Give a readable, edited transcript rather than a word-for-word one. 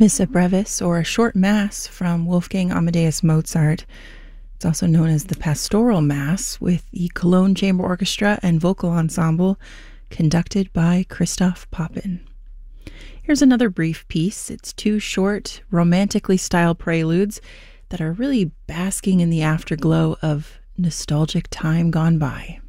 Missa brevis, or a short mass from Wolfgang Amadeus Mozart. It's also known as the Pastoral Mass, with the Cologne Chamber Orchestra and Vocal Ensemble, conducted by Christoph Poppen. Here's another brief piece. It's two short, romantically styled preludes that are really basking in the afterglow of nostalgic time gone by.